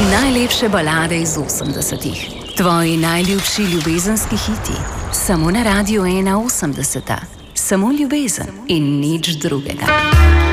Najlepše balade iz 80-ih. Tvoji najljubši ljubezenski hiti. Samo na Radiu 1 80. Samo ljubezen in nič drugega.